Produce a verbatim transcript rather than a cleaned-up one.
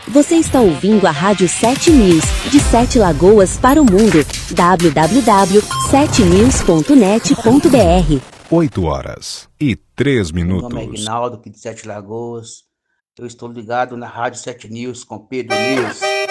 Você está ouvindo a Rádio sete News, de Sete Lagoas para o mundo. w w w ponto sete news ponto net ponto b r. oito horas e três minutos. Meu nome é Ignaldo, aqui de Sete Lagoas. Eu estou ligado na Rádio sete News com Pedro News.